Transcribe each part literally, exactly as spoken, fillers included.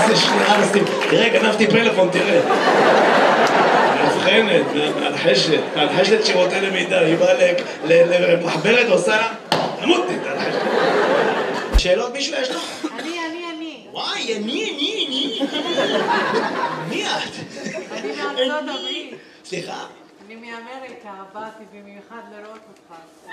איזה שנייה נסים. תראה, גנבתי פלאפון, תראה. מאבחנת, מהלחשת, מהלחשת שירותי למידה. היא באה למחברת ועושה לה, תמותי, תלחשת. שאלות מישהו יש לך? אני, אני, אני. וואי, אני, אני, אני. מי את? אני מארצות הברית. סליחה? אני מאמריקה, באתי במיוחד לראות אותך.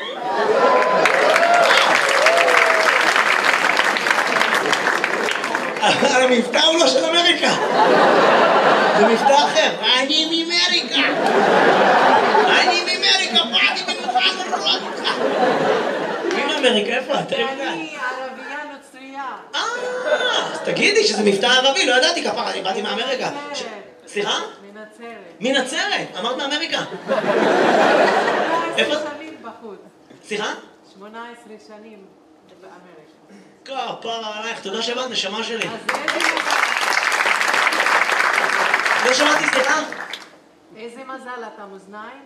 אבל המבטא הוא לא של אמריקה. זה מבטא אחר. אני מאמריקה. אני מאמריקה, באתי במיוחד לראות אותך. מי מאמריקה? איפה את? אני ערבייה נוצרייה. אה, אז תגידי שזה מבטא ערבי, לא ידעתי כפרה, אני באתי מאמריקה. סליחה? מנצרת. מנצרת? אמרת מאמריקה. שמונה עשרה שנים בחוץ. סליחה? שמונה עשרה שנים באמריקה. כפרה עלייך, תודה שבאת, נשמה שלי. אז איזה מזל. לא שמעתי, סליחה? איזה מזל אתה מאזניים?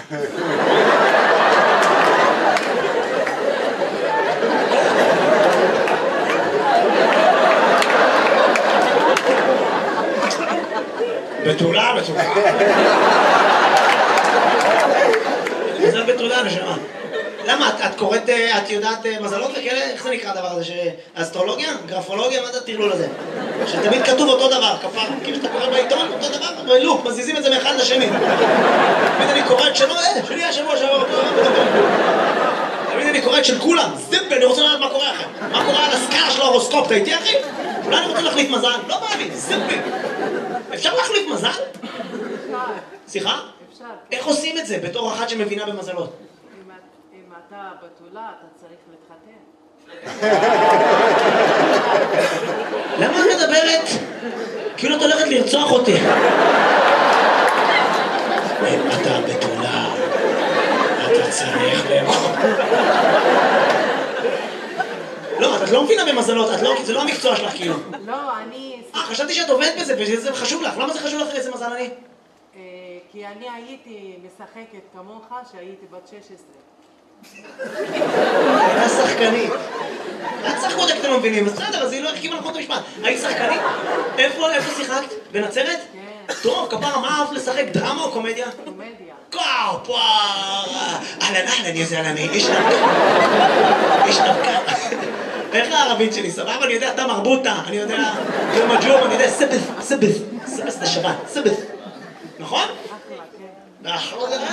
בתולה, בתולה. מזל בתולה, נשמה. למה? את קוראת, את יודעת מזלות וכאלה? איך זה נקרא הדבר הזה? אסטרולוגיה? גרפולוגיה? מה זה הטרלול הזה? שתמיד כתוב אותו דבר, כפר. כאילו שאתה קורא בעיתון, אותו דבר, בלופ, מזיזים את זה מאחד לשני. תמיד אני קורא את שלו, אה, שלי השבוע שעבר. תמיד אני קורא את של כולם. זיפ, אני רוצה לדעת מה קורה אחר. מה קורה על הסקאלה של ההורוסקופ, אתה איתי אחי? אולי אני רוצה להחליף מזל? לא בא לי, זיפי. אפשר להחליף מזל? אפשר. סליחה? אפשר. איך עושים את זה בתור אחת שמבינה במזלות? אם אתה בתולה, אתה צריך להתחתן. למה את מדברת? כאילו את הולכת לרצוח אותי. אם אתה בתולה, אתה צריך לאכול. לא, את לא מבינה במזלות, זה לא המקצוע שלך כאילו. לא, אני... אה, חשבתי שאת עובדת בזה וזה חשוב לך. למה זה חשוב לך איזה מזל אני? כי אני הייתי משחקת כמוך שהייתי בת שש עשרה. הייתה שחקנית. את שחקות אתם לא מבינים, בסדר, אז היא לא החכימה נכון את המשפט. היית שחקנית? איפה שיחקת? בנצרת? כן. טוב, כפרה, מה אהבת לשחק? דרמה או קומדיה? קומדיה. כפרה! אהלן, אהלן, יא זלמי, איש נבקה. איש נבקה. איך הערבית שלי? סבבה? אני יודע, אתה מרבוטה, אני יודע, יום הג'ום, אני יודע, סבס, סבס, סבס זה שבת, סבס. נכון? אחלה, כן.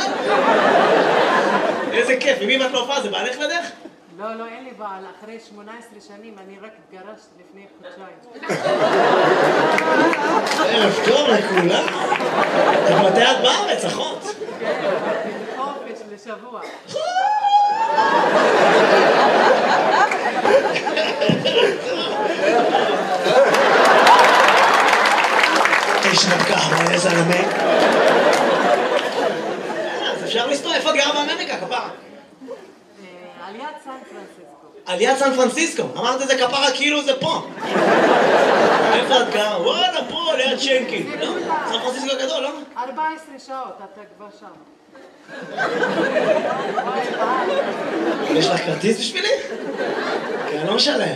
איזה כיף, ומי אם את לא הופעה? זה בעלך לדרך? לא, לא, אין לי בעל. אחרי שמונה עשרה שנים אני רק התגרשת לפני חודשיים. ערב טוב לכולם. את מתי את בארץ, אחות? כן, חופש לשבוע. איש נבקה, אבל איזה נמק. אז אפשר לסתור, איפה את גרה באמריקה, כפרה? על יד סן פרנסיסקו. על יד סן פרנסיסקו. אמרת את זה כפרה כאילו זה פה. איפה את גרה? וואלה, פה, ליד שנקי. לא? סן פרנסיסקו גדול, לא? ארבע עשרה שעות, אתה כבר שם. יש לך כרטיס בשבילי? כי אני לא משלם.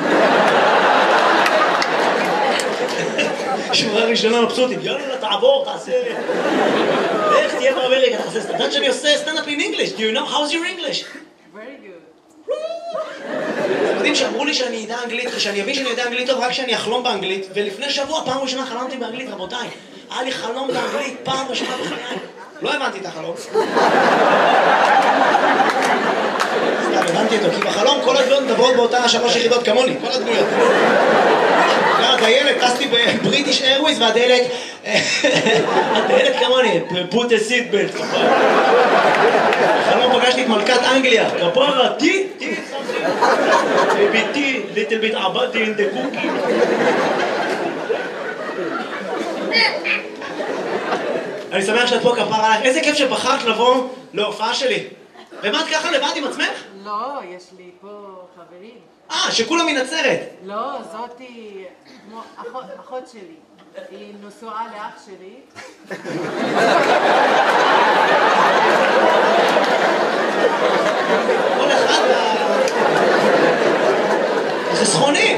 שורה ראשונה מבסוטים, יאללה, תעבור, תעשה... איך תהיה באמריקה, תעשה... אתה יודעת שאני עושה סטנדאפ in English? Do you know how's your English? Very good. אתם יודעים שאמרו לי שאני אדע אנגלית, ושאני אבין שאני יודע אנגלית טוב רק שאני אחלום באנגלית, ולפני שבוע, פעם ראשונה חלמתי באנגלית, רבותיי. היה לי חלום באנגלית, פעם ראשונה בחיי. לא הבנתי את החלום. סתם, הבנתי אותו, כי בחלום כל הדמויות מדברות באותה שלוש יחידות כמוני, כל הדמויות. הדיילת, טסתי בבריטיש איירוויז, והדיילת... הדיילת כמוני, put a seat belt. בחלום פגשתי את מלכת אנגליה, כפרה, טי, טי, ביתי, little bit עבדתי in the cookie. אני שמח שאת פה, כפרה עלייך. איזה כיף שבחרת לבוא להופעה שלי. ומה את ככה לבד עם עצמך? לא, יש לי פה חברים. אה, שכולם מנצרת. לא, זאתי כמו אחות שלי. היא נשואה לאח שלי. כל אחד... זה סכוני.